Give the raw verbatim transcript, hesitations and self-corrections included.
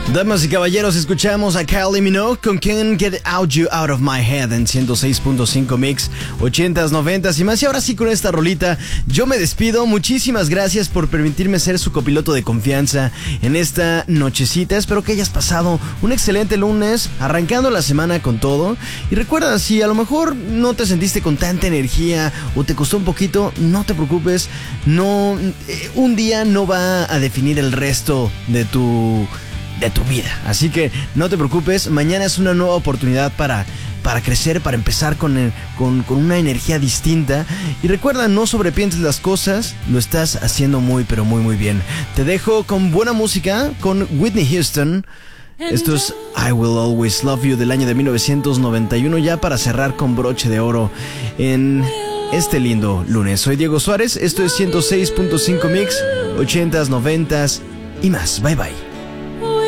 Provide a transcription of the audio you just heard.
Damas y caballeros, escuchamos a Kylie Minogue con Can't Get Out You Out of My Head en ciento seis punto cinco Mix, ochentas, noventas y más. Y ahora sí, con esta rolita yo me despido. Muchísimas gracias por permitirme ser su copiloto de confianza en esta nochecita. Espero que hayas pasado un excelente lunes, arrancando la semana con todo. Y recuerda, si a lo mejor no te sentiste con tanta energía o te costó un poquito, no te preocupes. No, eh, un día no va a definir el resto de tu... de tu vida, así que no te preocupes. Mañana es una nueva oportunidad para, para crecer, para empezar con, el, con, con una energía distinta. Y recuerda, no sobrepienses las cosas, lo estás haciendo muy pero muy muy bien. Te dejo con buena música, con Whitney Houston. Esto es I Will Always Love You del año de mil novecientos noventa y uno, ya para cerrar con broche de oro en este lindo lunes. Soy Diego Suárez, esto es ciento seis punto cinco Mix, ochentas, noventas y más. Bye bye.